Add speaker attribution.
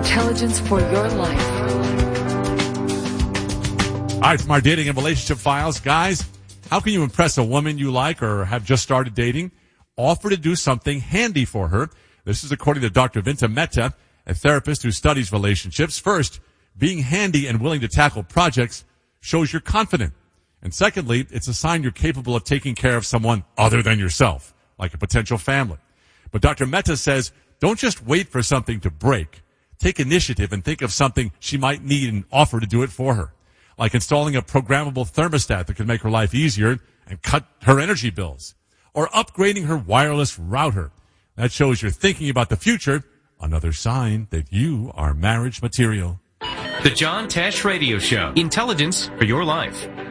Speaker 1: Intelligence for your life.
Speaker 2: All right, from our dating and relationship files, guys, how can you impress a woman you like or have just started dating? Offer to do something handy for her. This is according to Dr. Vinta Mehta, a therapist who studies relationships. First, being handy and willing to tackle projects shows you're confident. And secondly, it's a sign you're capable of taking care of someone other than yourself, like a potential family. But Dr. Mehta says, don't just wait for something to break. Take initiative and think of something she might need and offer to do it for her. Like installing a programmable thermostat that can make her life easier and cut her energy bills. Or upgrading her wireless router. That shows you're thinking about the future. Another sign that you are marriage material.
Speaker 3: The John Tesh Radio Show. Intelligence for your life.